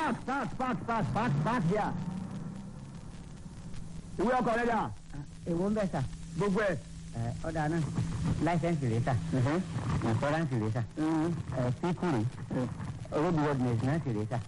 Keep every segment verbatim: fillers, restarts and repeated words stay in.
park park park park park park here. ìwé ọkọ̀ rẹ̀ dà. èwo ń bẹ̀ sà. gbogbo ẹ̀. ẹ ọ̀dà náà láìsẹ̀nsì rẹ̀ sà. ìfọ́ránsì rẹ̀ sà. ẹ fíkù rẹ̀. roadworthiness náà sì rẹ̀ sà.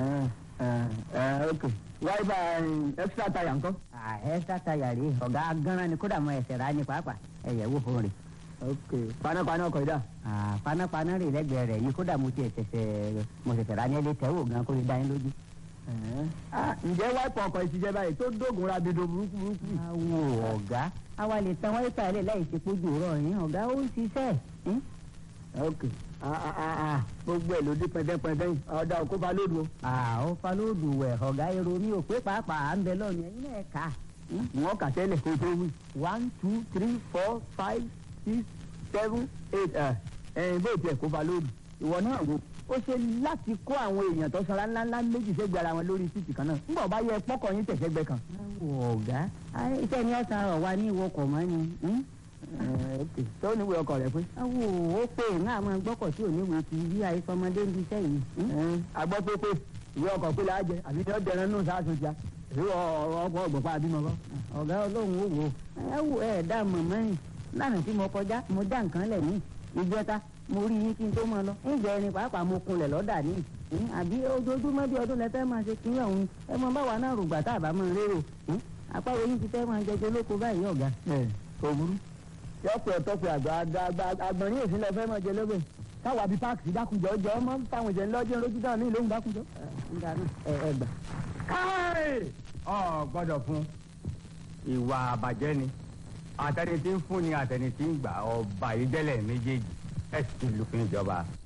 ok wáyé extra tire ńkọ́. extra tire rẹ̀ ọ̀gá gánran ni kódà mọ ẹsẹ̀ rà ní pàápàá ẹ̀yẹ̀ wò fún rẹ̀. ok panápaná ọkọ̀ ìdá. panápaná rẹ̀ lẹ́gbẹ̀ẹ́ rẹ̀ yìí kódà mo ti ẹ̀sẹ̀sẹ̀ mo ṣẹ̀ṣẹ̀ rà ní ẹlẹ́ tẹ́wò gan kó lè dá yín lójú. ǹjẹ́ wáìpù ọkọ̀ ìṣiṣẹ́ báyìí tó dógùn ra dodo burúkú burúkú. awo ọ̀gá àwa lè tan wáyé tààlẹ̀ láì ṣe pójú rọ̀ yín ọ̀gá ó ń ṣiṣẹ́. ok gbogbo ẹ̀ ló dé pẹ́ntẹ́pẹ́ntẹ́ yìí ọ̀dà òkú falóòdù o. ó falóòdù wẹ̀ ọ̀gá èrò mi ò pé pàápàá à ń bẹ lọ́ọ̀nù ẹ̀yin náà kà. wọ́n kà tẹ́lẹ̀ kó tó wí one two three four five six seven eight ẹ̀yìn bó tiẹ̀ kó falóòdù ìwọ náà wò ó ṣe láti kó àwọn èèyàn tó sanra ńláńlá méjì sẹ́gbẹ̀ẹ́ ara wọn lórí títì kan náà nígbà bá yẹ pọ́kọ̀ yín tẹ̀sẹ̀gbẹ́ kan. ọ̀gá iṣẹ́ ni ọ̀sán rọ̀ wá ní ìwọkọ̀ mọ́ ni. tó níwèé ọkọ̀ rẹ pé. awo ó pè ń àmọ́ gbọ́kọ̀ tí ò níwèé ti rí àìsọmọdé ń bí iṣẹ́ yìí. agbọ́ pé pé ìwé ọkọ̀ pé láàjẹ àbí ní ọ̀dẹ̀ ẹran náà sáà sọ̀tìyà èyí ọkọ̀ ọgbọ̀pá àbímọ kọ́. ọ̀gá ọlọ́run ó wò ẹ wò ẹ̀ dá mọ̀mọ́ yìí lánàá tí mo kọjá mo dá nǹkan lẹ̀ ní ìjẹta mo rí yín kí n tó máa lọ ǹjẹ́ ẹni pàápàá mo kunlẹ̀ lọ́dà ní àbí ojoojúmọ́ bí ọdún lẹ́tẹ́ máa ṣe kínyàn òun ẹ mọ báwa náà rògbà tá a bá máa rérò apáwo yín ti fẹ́ máa jẹjẹ lóko báyìí ọ̀gá. ẹ òwúrú yọpẹ ọtọpẹ àgbà àgbọ̀nrín èsì lọ fẹ́ máa jẹ lóbẹ̀ káwa bíi páàkì dákunjọ jọ ọmọ táwọn ìjẹ ńlọ́jọ́ lójú dáhùn ní ìlú òun dákunjọ. ẹ ẹ gbà. káì ọ gbọ́dọ̀ fún ìwà àbàjẹ́ ni àtẹni tí ń fún ni àtẹni tí ń gbà ọba ìdẹ́lẹ̀ méjèèjì ẹ sì lùfín ìjọba.